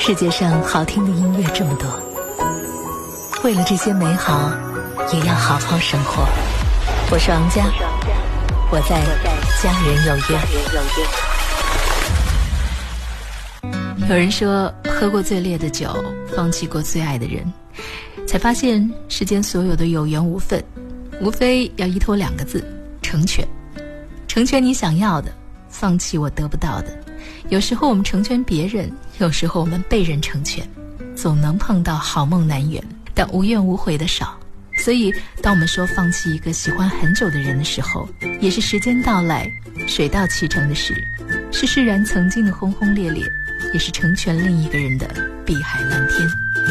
世界上好听的音乐这么多，为了这些美好，也要好好生活。我是王佳，我在家人有约。有人说，喝过最烈的酒，放弃过最爱的人，才发现世间所有的有缘无分，无非要依托2个字：成全。成全你想要的，放弃我得不到的。有时候我们成全别人，有时候我们被人成全，总能碰到好梦难圆，但无怨无悔的少。所以当我们说放弃一个喜欢很久的人的时候，也是时间到来，水到渠成的事，是释然曾经的轰轰烈烈，也是成全另一个人的碧海蓝天。